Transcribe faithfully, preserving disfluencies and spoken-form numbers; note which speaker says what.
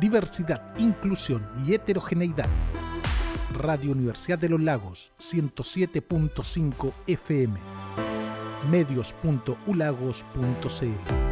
Speaker 1: diversidad, inclusión y heterogeneidad. Radio Universidad de los Lagos, ciento siete punto cinco F M. medios punto u lagos punto c l